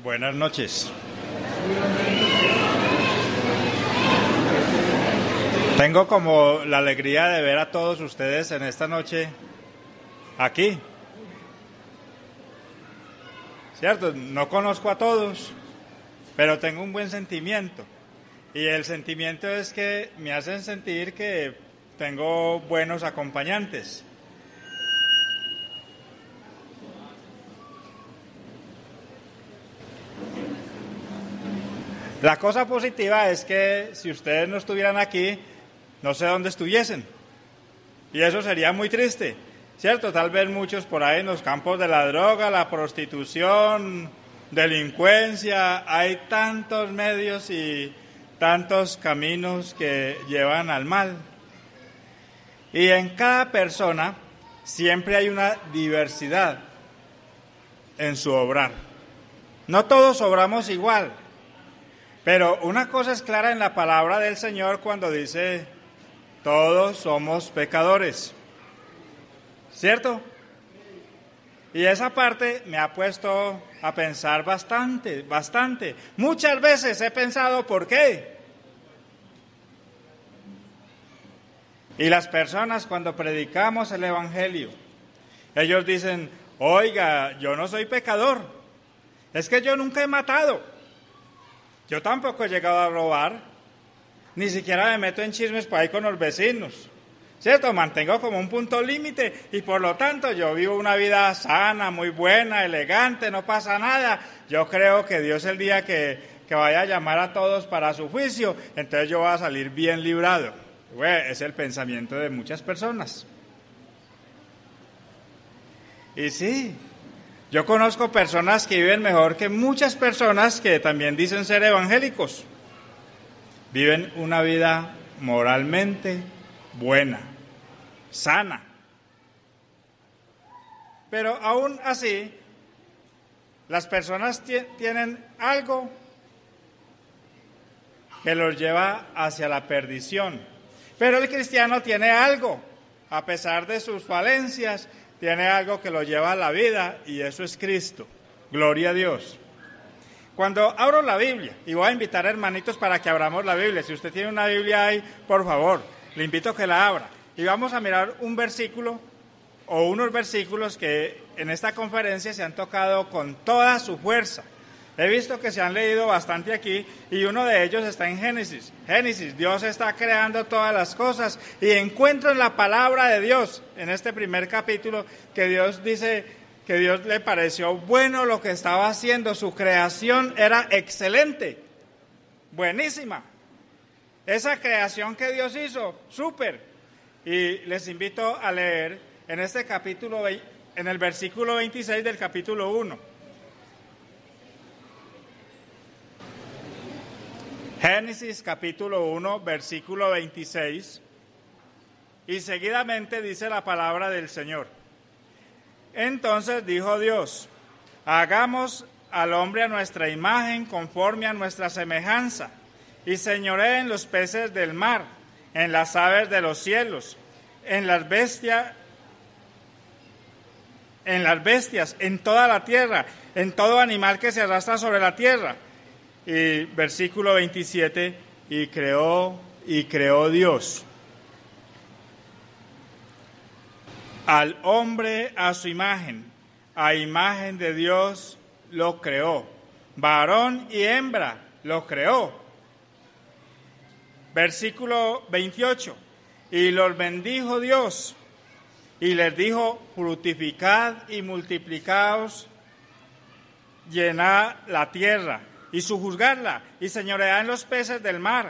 Buenas noches. Tengo como la alegría de ver a todos ustedes en esta noche aquí. ¿Cierto? No conozco a todos, pero tengo un buen sentimiento. Y el sentimiento es que me hacen sentir que tengo buenos acompañantes. La cosa positiva es que si ustedes no estuvieran aquí, no sé dónde estuviesen. Y eso sería muy triste, ¿cierto? Tal vez muchos por ahí en los campos de la droga, la prostitución, delincuencia. Hay tantos medios y tantos caminos que llevan al mal. Y en cada persona siempre hay una diversidad en su obrar. No todos obramos igual. Pero una cosa es clara en la palabra del Señor cuando dice, todos somos pecadores, ¿cierto? Y esa parte me ha puesto a pensar bastante. Muchas veces he pensado, ¿por qué? Y las personas cuando predicamos el Evangelio, ellos dicen, oiga, yo no soy pecador, es que yo nunca he matado. Yo tampoco he llegado a robar, ni siquiera me meto en chismes por ahí con los vecinos, ¿cierto? Mantengo como un punto límite y por lo tanto yo vivo una vida sana, muy buena, elegante, no pasa nada. Yo creo que Dios el día que vaya a llamar a todos para su juicio, entonces yo voy a salir bien librado. Bueno, es el pensamiento de muchas personas. Y sí, yo conozco personas que viven mejor que muchas personas que también dicen ser evangélicos. Viven una vida moralmente buena, sana. Pero aún así, las personas tienen algo que los lleva hacia la perdición. Pero el cristiano tiene algo, a pesar de sus falencias, tiene algo que lo lleva a la vida y eso es Cristo. Gloria a Dios. Cuando abro la Biblia, y voy a invitar a hermanitos para que abramos la Biblia, si usted tiene una Biblia ahí, por favor, le invito a que la abra. Y vamos a mirar un versículo o unos versículos que en esta conferencia se han tocado con toda su fuerza. He visto que se han leído bastante aquí y uno de ellos está en Génesis. Génesis, Dios está creando todas las cosas y encuentro en la palabra de Dios, en este primer capítulo, que Dios dice que Dios le pareció bueno lo que estaba haciendo, su creación era excelente, buenísima. Esa creación que Dios hizo, súper. Y les invito a leer en este capítulo, en el versículo 26 del capítulo 1. Génesis capítulo 1, versículo 26, y seguidamente dice la palabra del Señor. Entonces dijo Dios, hagamos al hombre a nuestra imagen, conforme a nuestra semejanza, y señoree en los peces del mar, en las aves de los cielos, en las bestias, en toda la tierra, en todo animal que se arrastra sobre la tierra. Y versículo 27, y creó Dios al hombre a su imagen, a imagen de Dios lo creó, varón y hembra lo creó. Versículo 28, y los bendijo Dios, y les dijo, fructificad y multiplicaos, llenad la tierra, y sojuzgarla, y señoread en los peces del mar,